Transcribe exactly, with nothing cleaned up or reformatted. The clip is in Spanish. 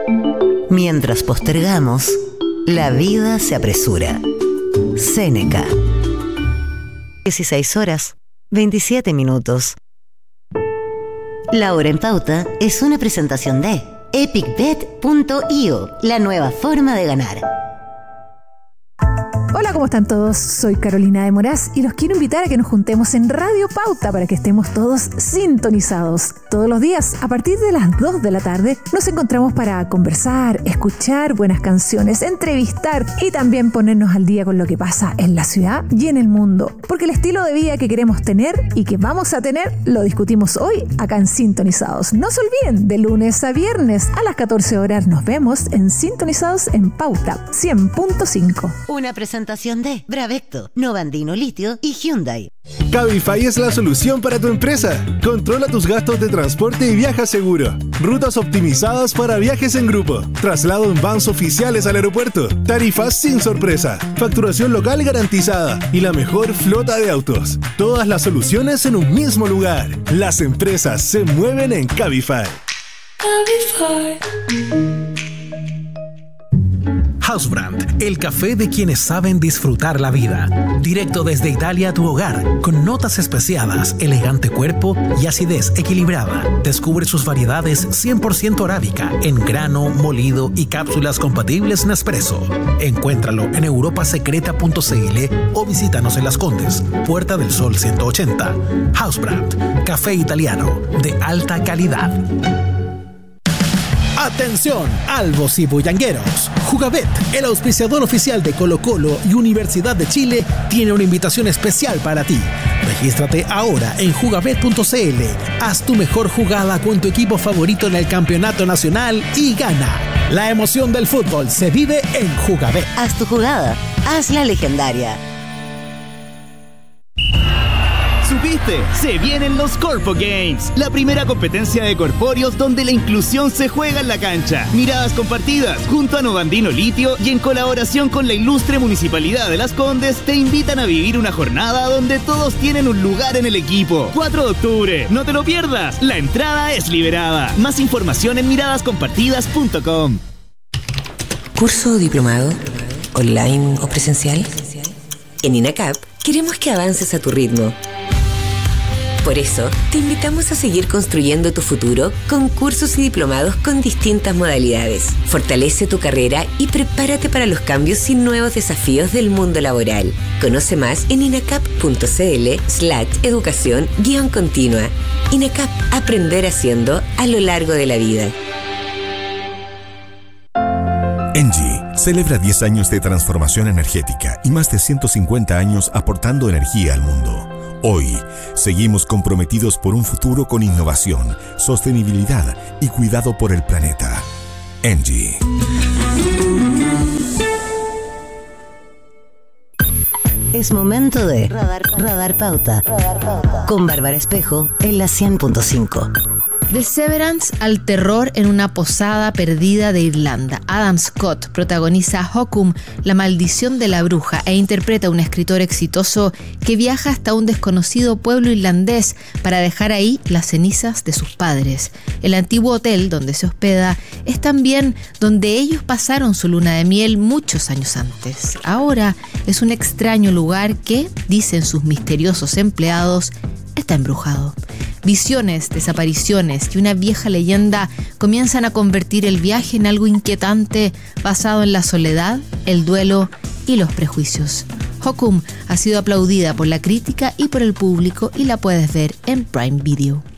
Mientras postergamos, la vida se apresura. Séneca. dieciséis horas, veintisiete minutos. La Hora en Pauta es una presentación de epic bet punto io, la nueva forma de ganar. Hola, ¿cómo están todos? Soy Carolina de Moraz y los quiero invitar a que nos juntemos en Radio Pauta para que estemos todos sintonizados. Todos los días, a partir de las dos de la tarde, nos encontramos para conversar, escuchar buenas canciones, entrevistar y también ponernos al día con lo que pasa en la ciudad y en el mundo. Porque el estilo de vida que queremos tener y que vamos a tener, lo discutimos hoy acá en Sintonizados. No se olviden, de lunes a viernes a las catorce horas nos vemos en Sintonizados en Pauta cien punto cinco. Una presentación de Bravecto, Novandino Litio y Hyundai. Cabify es la solución para tu empresa. Controla tus gastos de transporte y viaja seguro. Rutas optimizadas para viajes en grupo. Traslado en vans oficiales al aeropuerto. Tarifas sin sorpresa. Facturación local garantizada. Y la mejor flota de autos. Todas las soluciones en un mismo lugar. Las empresas se mueven en Cabify. Cabify. Housebrand, el café de quienes saben disfrutar la vida. Directo desde Italia a tu hogar, con notas especiadas, elegante cuerpo y acidez equilibrada. Descubre sus variedades cien por ciento arábica, en grano, molido y cápsulas compatibles Nespresso. Encuéntralo en europa secreta punto c l o visítanos en Las Condes, Puerta del Sol ciento ochenta. Housebrand, café italiano de alta calidad. Atención, albos y bullangueros. Jugabet, el auspiciador oficial de Colo-Colo y Universidad de Chile, tiene una invitación especial para ti. Regístrate ahora en jugabet punto c l. Haz tu mejor jugada con tu equipo favorito en el campeonato nacional y gana. La emoción del fútbol se vive en Jugabet. Haz tu jugada, hazla legendaria. ¿Supiste? Se vienen los Corpo Games, la primera competencia de corpóreos donde la inclusión se juega en la cancha. Miradas compartidas, junto a Novandino Litio y en colaboración con la ilustre Municipalidad de Las Condes, te invitan a vivir una jornada donde todos tienen un lugar en el equipo. cuatro de octubre, no te lo pierdas, la entrada es liberada. Más información en miradas compartidas punto com. ¿Curso o diplomado? ¿Online o presencial? En INACAP queremos que avances a tu ritmo. Por eso, te invitamos a seguir construyendo tu futuro con cursos y diplomados con distintas modalidades. Fortalece tu carrera y prepárate para los cambios y nuevos desafíos del mundo laboral. Conoce más en inacap punto c l slash educación guión continua. INACAP, aprender haciendo a lo largo de la vida. Engie celebra diez años de transformación energética y más de ciento cincuenta años aportando energía al mundo. Hoy, seguimos comprometidos por un futuro con innovación, sostenibilidad y cuidado por el planeta. Engie. Es momento de Radar, Radar Pauta. Radar Pauta. Con Bárbara Espejo en la cien punto cinco. De Severance al terror en una posada perdida de Irlanda. Adam Scott protagoniza Hokum, la maldición de la bruja, e interpreta a un escritor exitoso que viaja hasta un desconocido pueblo irlandés para dejar ahí las cenizas de sus padres. El antiguo hotel donde se hospeda es también donde ellos pasaron su luna de miel muchos años antes. Ahora es un extraño lugar que, dicen sus misteriosos empleados, está embrujado. Visiones, desapariciones y una vieja leyenda comienzan a convertir el viaje en algo inquietante basado en la soledad, el duelo y los prejuicios. Hokum ha sido aplaudida por la crítica y por el público y la puedes ver en Prime Video.